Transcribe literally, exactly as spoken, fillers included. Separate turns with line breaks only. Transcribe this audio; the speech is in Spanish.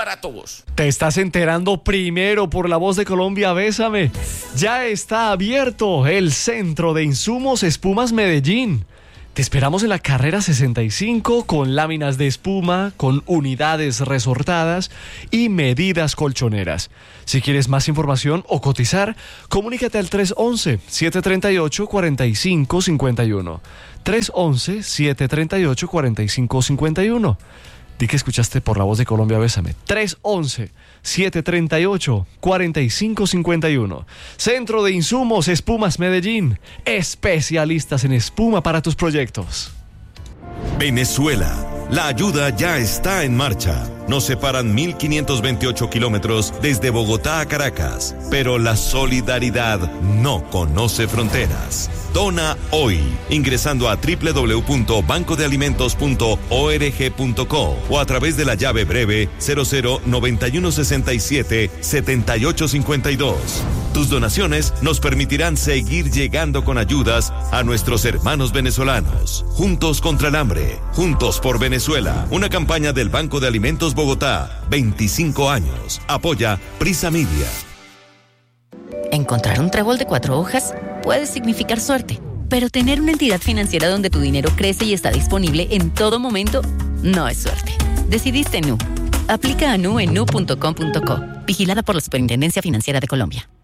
para todos.
Te estás enterando primero por La Voz de Colombia, Bésame. Ya está abierto el Centro de Insumos Espumas Medellín. Te esperamos en la carrera sesenta y cinco con láminas de espuma, con unidades resortadas y medidas colchoneras. Si quieres más información o cotizar, comunícate al tres once, siete treinta y ocho, cuarenta y cinco cincuenta y uno. tres once, siete treinta y ocho, cuarenta y cinco cincuenta y uno. Di que escuchaste por La Voz de Colombia, Bésame. tres once, siete treinta y ocho, cuarenta y cinco cincuenta y uno. Centro de Insumos Espumas Medellín. Especialistas en espuma para tus proyectos.
Venezuela. La ayuda ya está en marcha. Nos separan mil quinientos veintiocho kilómetros desde Bogotá a Caracas, pero la solidaridad no conoce fronteras. Dona hoy, ingresando a doble u doble u doble u punto banco de alimentos punto org punto co o a través de la llave breve cero cero noventa y uno sesenta y siete setenta y ocho cincuenta y dos. Tus donaciones nos permitirán seguir llegando con ayudas a nuestros hermanos venezolanos. Juntos contra el hambre, juntos por Venezuela. Una campaña del Banco de Alimentos Bogotá, veinticinco años. Apoya Prisa Media.
Encontrar un trébol de cuatro hojas puede significar suerte, pero tener una entidad financiera donde tu dinero crece y está disponible en todo momento no es suerte. Decidiste Nu. Aplica a Nu en nu punto com punto co. Vigilada por la Superintendencia Financiera de Colombia.